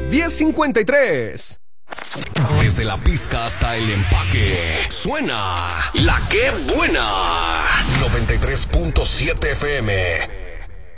10:53. Desde la pizca hasta el empaque, suena La Que Buena. 93.7 FM.